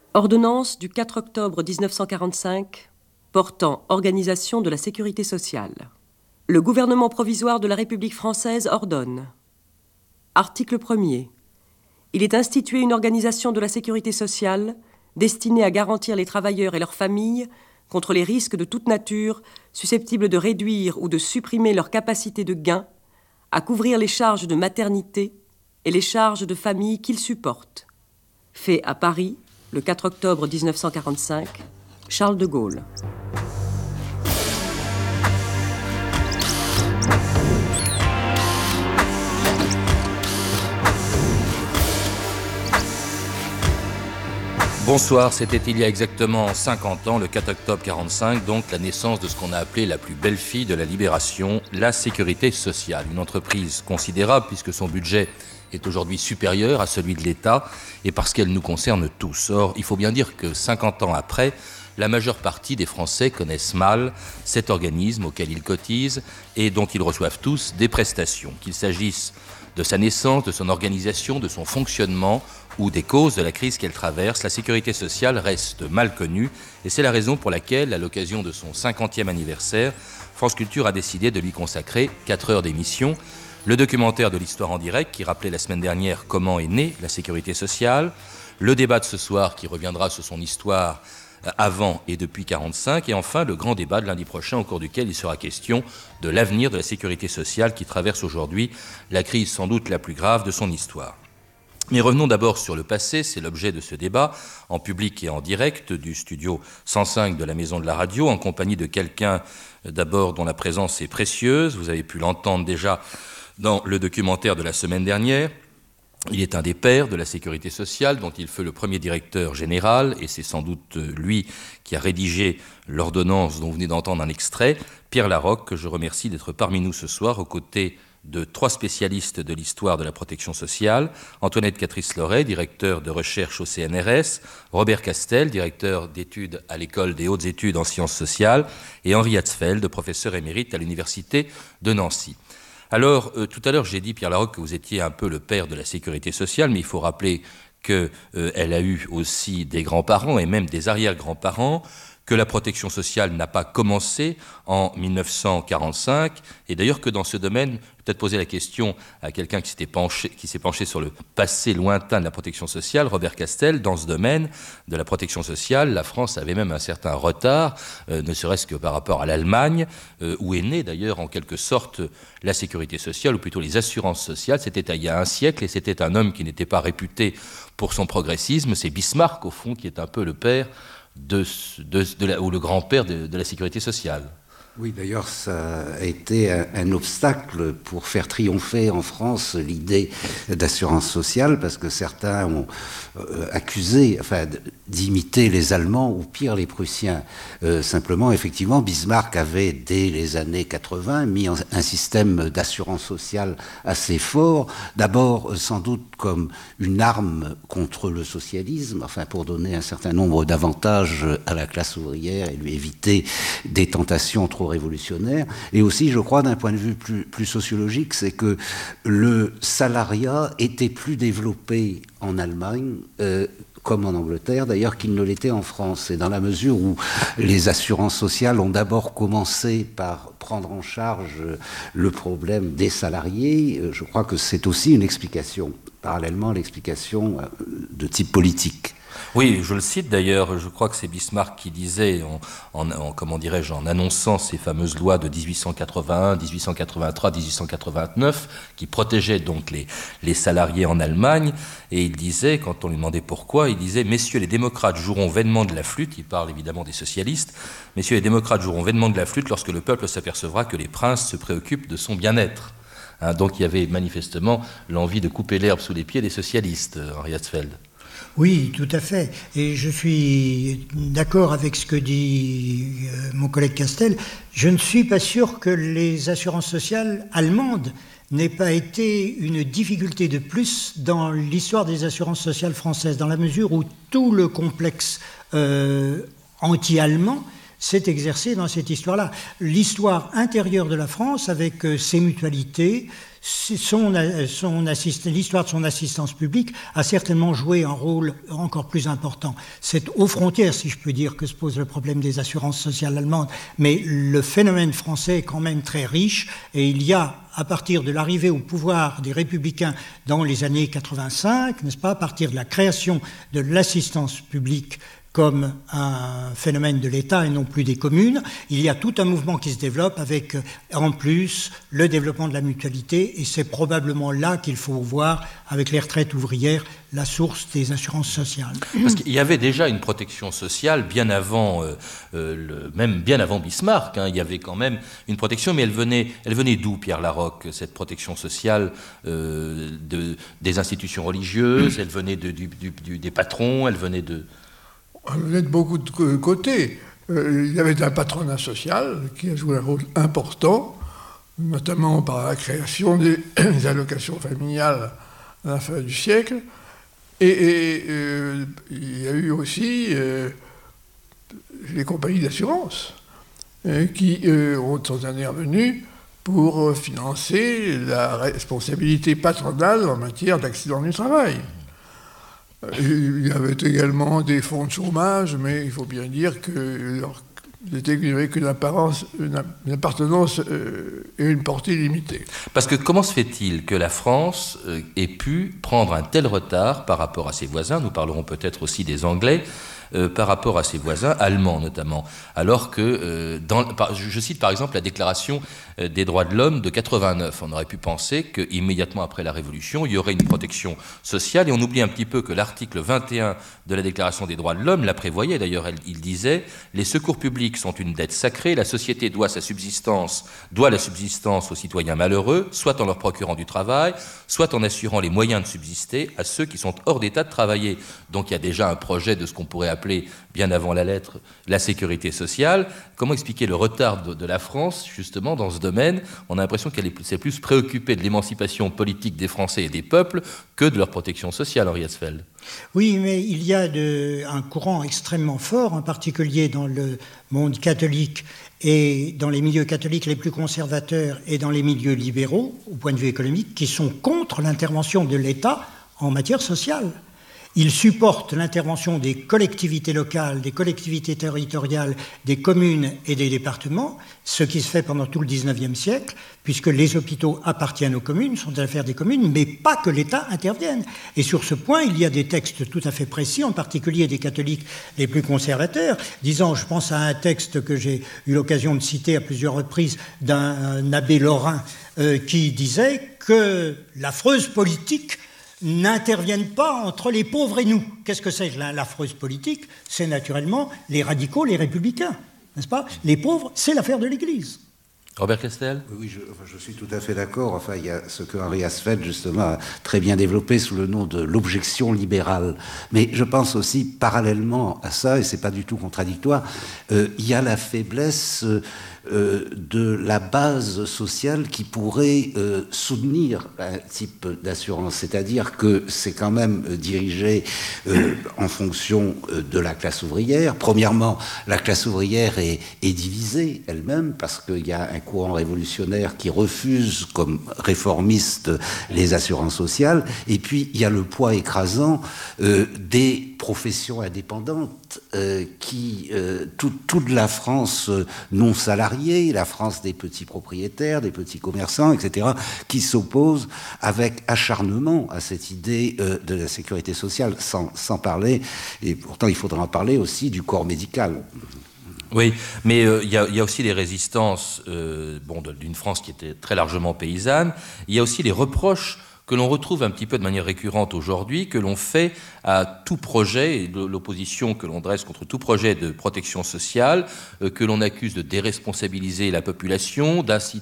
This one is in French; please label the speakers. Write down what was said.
Speaker 1: Ordonnance du 4 octobre 1945 portant organisation de la sécurité sociale. Le gouvernement provisoire de la République française ordonne. Article 1er. Il est institué une organisation de la sécurité sociale destinée à garantir les travailleurs et leurs familles contre les risques de toute nature susceptibles de réduire ou de supprimer leur capacité de gain, à couvrir les charges de maternité et les charges de famille qu'ils supportent. Fait à Paris, le 4 octobre 1945, Charles de Gaulle.
Speaker 2: Bonsoir, c'était il y a exactement 50 ans, le 4 octobre 45, donc la naissance de ce qu'on a appelé la plus belle fille de la libération, la sécurité sociale. Une entreprise considérable puisque son budget est aujourd'hui supérieur à celui de l'État et parce qu'elle nous concerne tous. Or, il faut bien dire que 50 ans après, la majeure partie des Français connaissent mal cet organisme auquel ils cotisent et dont ils reçoivent tous des prestations, qu'il s'agisse de sa naissance, de son organisation, de son fonctionnement ou des causes de la crise qu'elle traverse, la sécurité sociale reste mal connue et c'est la raison pour laquelle, à l'occasion de son 50e anniversaire, France Culture a décidé de lui consacrer 4 heures d'émission. Le documentaire de l'histoire en direct qui rappelait la semaine dernière comment est née la sécurité sociale, le débat de ce soir qui reviendra sur son histoire avant et depuis 1945, et enfin le grand débat de lundi prochain au cours duquel il sera question de l'avenir de la sécurité sociale qui traverse aujourd'hui la crise sans doute la plus grave de son histoire. Mais revenons d'abord sur le passé, c'est l'objet de ce débat, en public et en direct, du studio 105 de la Maison de la Radio, en compagnie de quelqu'un d'abord dont la présence est précieuse, vous avez pu l'entendre déjà dans le documentaire de la semaine dernière. Il est un des pères de la sécurité sociale dont il fut le premier directeur général et c'est sans doute lui qui a rédigé l'ordonnance dont vous venez d'entendre un extrait, Pierre Laroque, que je remercie d'être parmi nous ce soir aux côtés de 3 spécialistes de l'histoire de la protection sociale, Antoinette Catrice-Loret, directeur de recherche au CNRS, Robert Castel, directeur d'études à l'École des hautes études en sciences sociales, et Henri Hatzfeld, professeur émérite à l'Université de Nancy. Alors, tout à l'heure, j'ai dit, Pierre Laroque, que vous étiez un peu le père de la sécurité sociale, mais il faut rappeler qu'elle a eu aussi des grands-parents et même des arrière-grands-parents, que la protection sociale n'a pas commencé en 1945, et d'ailleurs que dans ce domaine, peut-être poser la question à quelqu'un qui s'est penché sur le passé lointain de la protection sociale, Robert Castel, dans ce domaine de la protection sociale, la France avait même un certain retard, ne serait-ce que par rapport à l'Allemagne, où est née d'ailleurs en quelque sorte la sécurité sociale, ou plutôt les assurances sociales. C'était il y a un siècle, et c'était un homme qui n'était pas réputé pour son progressisme, c'est Bismarck au fond qui est un peu le père ou le grand-père de la sécurité sociale.
Speaker 3: Oui, d'ailleurs, ça a été un obstacle pour faire triompher en France l'idée d'assurance sociale, parce que certains ont accusé d'imiter les Allemands ou pire les Prussiens. Simplement, effectivement, Bismarck avait, dès les années 80, mis un système d'assurance sociale assez fort, d'abord sans doute comme une arme contre le socialisme, pour donner un certain nombre d'avantages à la classe ouvrière et lui éviter des tentations trop révolutionnaire, et aussi, je crois, d'un point de vue plus sociologique, c'est que le salariat était plus développé en Allemagne, comme en Angleterre, d'ailleurs, qu'il ne l'était en France. Et dans la mesure où les assurances sociales ont d'abord commencé par prendre en charge le problème des salariés, je crois que c'est aussi une explication, parallèlement à l'explication de type politique.
Speaker 2: Oui, je le cite d'ailleurs, je crois que c'est Bismarck qui disait, en annonçant ces fameuses lois de 1881, 1883, 1889, qui protégeaient donc les salariés en Allemagne, et il disait, quand on lui demandait pourquoi, il disait « Messieurs les démocrates joueront vainement de la flûte », il parle évidemment des socialistes, « Messieurs les démocrates joueront vainement de la flûte lorsque le peuple s'apercevra que les princes se préoccupent de son bien-être ». Donc il y avait manifestement l'envie de couper l'herbe sous les pieds des socialistes, Henri Hatzfeld.
Speaker 4: Oui, tout à fait. Et je suis d'accord avec ce que dit mon collègue Castel. Je ne suis pas sûr que les assurances sociales allemandes n'aient pas été une difficulté de plus dans l'histoire des assurances sociales françaises, dans la mesure où tout le complexe anti-allemand s'est exercé dans cette histoire-là. L'histoire intérieure de la France, avec ses mutualités, l'histoire de son assistance publique a certainement joué un rôle encore plus important. C'est aux frontières, si je peux dire, que se pose le problème des assurances sociales allemandes, mais le phénomène français est quand même très riche, et il y a, à partir de l'arrivée au pouvoir des Républicains dans les années 85, n'est-ce pas, à partir de la création de l'assistance publique comme un phénomène de l'État et non plus des communes, il y a tout un mouvement qui se développe avec, en plus, le développement de la mutualité, et c'est probablement là qu'il faut voir, avec les retraites ouvrières, la source des assurances sociales.
Speaker 2: Parce qu'il y avait déjà une protection sociale bien avant, même bien avant Bismarck, hein, il y avait quand même une protection, mais elle venait d'où, Pierre Larocque, cette protection sociale des institutions religieuses, elle venait des patrons, elle venait de...
Speaker 5: Elle venait de beaucoup de côtés. Il y avait un patronat social qui a joué un rôle important, notamment par la création des allocations familiales à la fin du siècle. Et il y a eu aussi les compagnies d'assurance qui sont intervenues pour financer la responsabilité patronale en matière d'accident du travail. Il y avait également des fonds de chômage, mais il faut bien dire qu'ils n'avaient qu'une appartenance et une portée limitée.
Speaker 2: Parce que comment se fait-il que la France ait pu prendre un tel retard par rapport à ses voisins, nous parlerons peut-être aussi des Anglais, par rapport à ses voisins, allemands notamment, alors que, je cite par exemple la déclaration des droits de l'homme de 89, on aurait pu penser qu'immédiatement après la Révolution, il y aurait une protection sociale, et on oublie un petit peu que l'article 21 de la déclaration des droits de l'homme la prévoyait, d'ailleurs il disait « Les secours publics sont une dette sacrée, la société doit la subsistance aux citoyens malheureux, soit en leur procurant du travail, soit en assurant les moyens de subsister à ceux qui sont hors d'état de travailler. » Donc il y a déjà un projet de ce qu'on pourrait appeler, bien avant la lettre, la sécurité sociale. Comment expliquer le retard de la France, justement, dans ce domaine? On a l'impression qu'elle s'est plus préoccupée de l'émancipation politique des Français et des peuples que de leur protection sociale, Henri Hesfeld.
Speaker 4: Oui, mais il y a un courant extrêmement fort, en particulier dans le monde catholique et dans les milieux catholiques les plus conservateurs et dans les milieux libéraux, au point de vue économique, qui sont contre l'intervention de l'État en matière sociale. Ils supportent l'intervention des collectivités locales, des collectivités territoriales, des communes et des départements, ce qui se fait pendant tout le XIXe siècle, puisque les hôpitaux appartiennent aux communes, sont à l'affaire des communes, mais pas que l'État intervienne. Et sur ce point, il y a des textes tout à fait précis, en particulier des catholiques les plus conservateurs, disant, je pense à un texte que j'ai eu l'occasion de citer à plusieurs reprises d'un abbé lorrain qui disait que l'affreuse politique n'interviennent pas entre les pauvres et nous. Qu'est-ce que c'est l'affreuse politique? C'est naturellement les radicaux, les républicains, n'est-ce pas? Les pauvres, c'est l'affaire de l'Église.
Speaker 2: Robert Castel?
Speaker 3: Oui, je suis tout à fait d'accord. Enfin, il y a ce que Henri Hesfeld, justement, a très bien développé sous le nom de l'objection libérale. Mais je pense aussi, parallèlement à ça, et c'est pas du tout contradictoire, il y a la faiblesse de la base sociale qui pourrait soutenir un type d'assurance. C'est-à-dire que c'est quand même dirigé en fonction de la classe ouvrière. Premièrement, la classe ouvrière est divisée elle-même parce qu'il y a un courant révolutionnaire qui refuse, comme réformiste, les assurances sociales. Et puis, il y a le poids écrasant des professions indépendantes qui, toute la France non salariée, la France des petits propriétaires, des petits commerçants, etc., qui s'opposent avec acharnement à cette idée de la sécurité sociale, sans parler, et pourtant il faudra en parler aussi, du corps médical.
Speaker 2: Oui, mais il y a aussi les résistances d'une France qui était très largement paysanne. Il y a aussi les reproches que l'on retrouve un petit peu de manière récurrente aujourd'hui, que l'on fait à tout projet, et l'opposition que l'on dresse contre tout projet de protection sociale, que l'on accuse de déresponsabiliser la population,